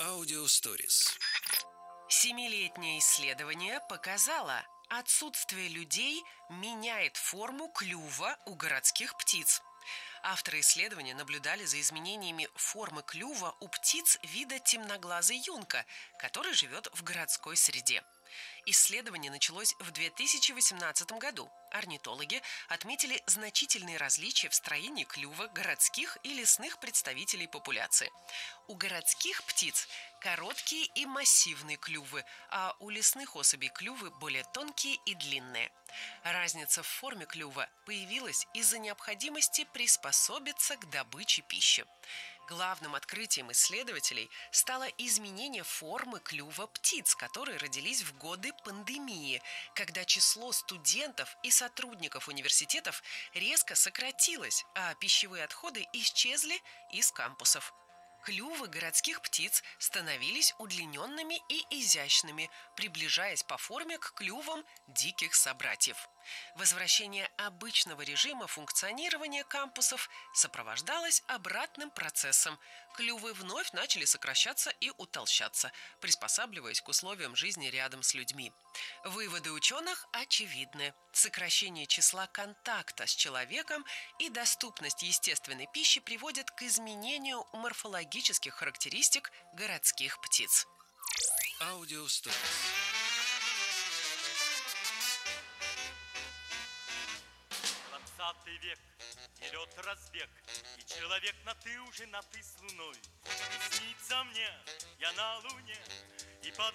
Аудиосторис. Семилетнее исследование показало, отсутствие людей меняет форму клюва у городских птиц. Авторы исследования наблюдали за изменениями формы клюва у птиц вида темноглазый юнка, который живет в городской среде. Исследование началось в 2018 году. Орнитологи отметили значительные различия в строении клюва городских и лесных представителей популяции. У городских птиц короткие и массивные клювы, а у лесных особей клювы более тонкие и длинные. Разница в форме клюва появилась из-за необходимости приспособиться к добыче пищи. Главным открытием исследователей стало изменение формы клюва птиц, которые родились в годы пандемии, когда число студентов и сотрудников университетов резко сократилось, а пищевые отходы исчезли из кампусов. Клювы городских птиц становились удлиненными и изящными, приближаясь по форме к клювам диких собратьев. Возвращение обычного режима функционирования кампусов сопровождалось обратным процессом. Клювы вновь начали сокращаться и утолщаться, приспосабливаясь к условиям жизни рядом с людьми. Выводы ученых очевидны. Сокращение числа контакта с человеком и доступность естественной пищи приводят к изменению морфологических характеристик городских птиц. Аудиосторис. 20 век, идет разбег, и человек на ты уже на ты с луной. И снится мне, я на луне, и под